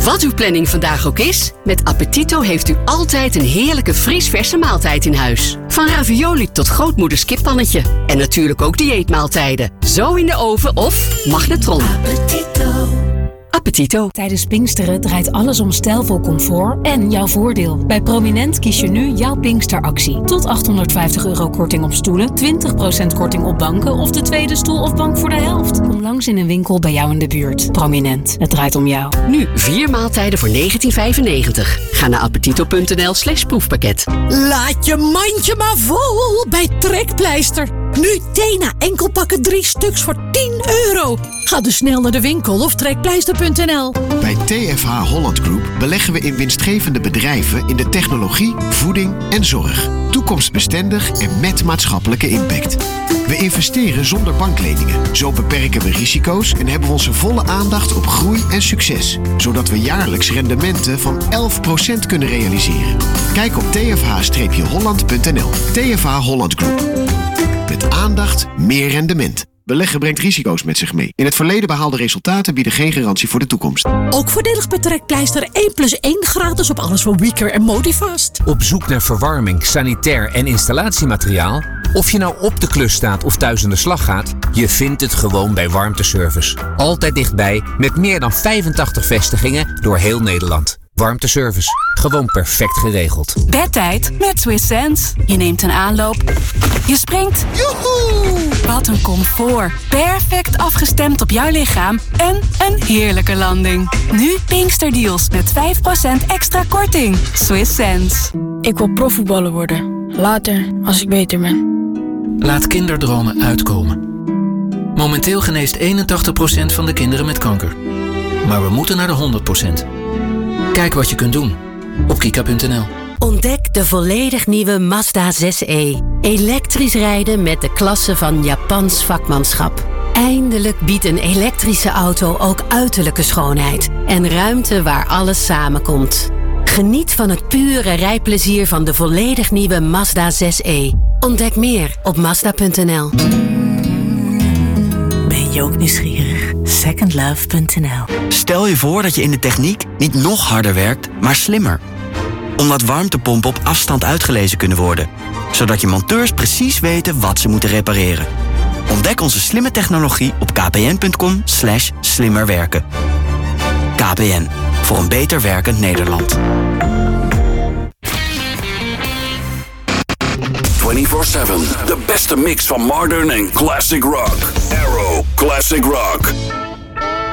Wat uw planning vandaag ook is, met Appetito heeft u altijd een heerlijke vriesverse maaltijd in huis. Van ravioli tot grootmoeders kippannetje. En natuurlijk ook dieetmaaltijden. Zo in de oven of magnetron. Appetito. Tijdens Pinksteren draait alles om stijlvol comfort en jouw voordeel. Bij Prominent kies je nu jouw Pinksteractie. Tot €850 korting op stoelen, 20% korting op banken of de tweede stoel of bank voor de helft. Kom langs in een winkel bij jou in de buurt. Prominent, het draait om jou. Nu 4 maaltijden voor €19,95. Ga naar appetito.nl/proefpakket. Laat je mandje maar vol bij Trekpleister. Nu Tena enkelpakken 3 stuks voor €10. Ga dus snel naar de winkel of trekpleister.nl. Bij TFH Holland Group beleggen we in winstgevende bedrijven in de technologie, voeding en zorg. Toekomstbestendig en met maatschappelijke impact. We investeren zonder bankleningen. Zo beperken we risico's en hebben we onze volle aandacht op groei en succes. Zodat we jaarlijks rendementen van 11% kunnen realiseren. Kijk op tfh-holland.nl. TFH Holland Group. Met aandacht, meer rendement. Beleggen brengt risico's met zich mee. In het verleden behaalde resultaten bieden geen garantie voor de toekomst. Ook voordelig bij Trekpleister 1+1 gratis op alles van Weeker en Modifast. Op zoek naar verwarming, sanitair en installatiemateriaal? Of je nou op de klus staat of thuis aan de slag gaat, je vindt het gewoon bij Warmteservice. Altijd dichtbij, met meer dan 85 vestigingen door heel Nederland. Warmteservice. Gewoon perfect geregeld. Bedtijd met Swiss Sense. Je neemt een aanloop. Je springt. Joehoe! Wat een comfort. Perfect afgestemd op jouw lichaam. En een heerlijke landing. Nu Pinksterdeals met 5% extra korting. Swiss Sense. Ik wil profvoetballer worden. Later, als ik beter ben. Laat kinderdromen uitkomen. Momenteel geneest 81% van de kinderen met kanker. Maar we moeten naar de 100%. Kijk wat je kunt doen op kika.nl. Ontdek de volledig nieuwe Mazda 6e. Elektrisch rijden met de klasse van Japans vakmanschap. Eindelijk biedt een elektrische auto ook uiterlijke schoonheid. En ruimte waar alles samenkomt. Geniet van het pure rijplezier van de volledig nieuwe Mazda 6e. Ontdek meer op Mazda.nl. Ben je ook nieuwsgierig? Secondlove.nl. Stel je voor dat je in de techniek niet nog harder werkt, maar slimmer. Omdat warmtepompen op afstand uitgelezen kunnen worden. Zodat je monteurs precies weten wat ze moeten repareren. Ontdek onze slimme technologie op kpn.com/slimmerwerken. KPN. Voor een beter werkend Nederland. 24/7. De beste mix van modern en classic rock. Arrow Classic Rock.